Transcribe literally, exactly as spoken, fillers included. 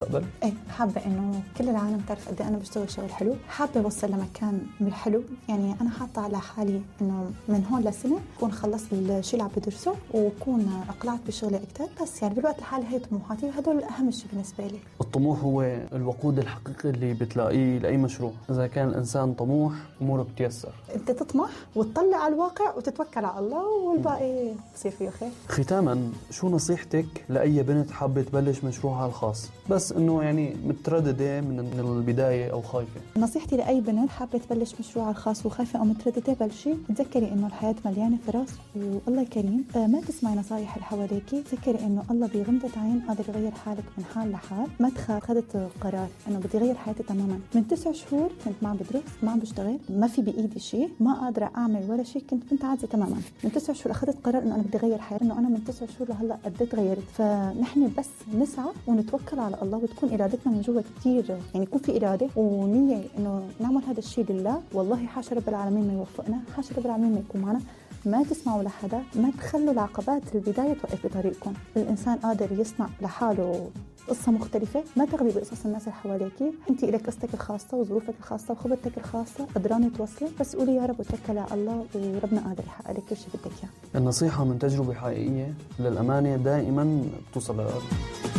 المستقبل؟ ايه، حابة انه كل العالم تعرف قد ايه انا بشتغل شغل حلو، حابة اوصل لمكان بالحلو. يعني انا حاطة على حالي انه من هون لسنة اكون خلصت الشيء اللي عم بدرسه وكون اقلعت بشغلي اكثر. بس يعني بالوقت الحالي هي طموحاتي وهدول اهم شيء بالنسبة لي. الطموح هو الوقود الحقيقي اللي بتلاقيه لأي مشروع. إذا كان الإنسان طموح أموره بتيسر. انت تطمح وتطلع على الواقع وتتوكل على الله والباقي بصير فيه خير. ختاما، شو نصيحتك لأي بنت حابة تبلش مشروعها الخاص بس إنه يعني مترددة من البداية أو خايفة؟ نصيحتي لأي بنت حابة تبلش مشروعها الخاص وخايفة أو مترددة، بلشي. تذكري إنه الحياة مليانة فرص والله كريم. آه ما تسمعي نصايح اللي حواليكي. تذكري إنه الله بغمضة عين قادر يغير حالك من حال لحال. ما تخاف. خدت قرار إنه بدي أغير حياتي تماما. من تسع شهور كنت ما عم بدرس، ما عم بشتغل، ما في بإيدي شيء، ما قادرة أعمل ولا شيء، كنت بنت عاجزة تماما. من تسع شهور أخذت قرار إنه أنا بدي أغير حياتي. إنه أنا من تسع شهور لهلا قد تغيرت. فنحن بس نسعى ونتوكل على الله وتكون إرادتنا من جوا كتير، يعني يكون في إرادة ونية إنه نعمل هذا الشيء لله. والله حاشا رب العالمين ما يوفقنا، حاشا رب العالمين ما يكون معنا. ما تسمعوا لحدا، ما تخلوا العقبات البداية توقف بطريقكم. الإنسان قادر يصنع لحاله قصة مختلفة. ما تغلي بقصص الناس اللي حواليكي. انت إلك قصتك الخاصة وظروفك الخاصة وخبرتك الخاصة قدرانة توصلي. بس قولي يا رب وتوكلي على الله وربنا قادر يحقق لك كل شيء بدك اياه. النصيحة من تجربة حقيقية للأمانة دائما بتوصل للقلب.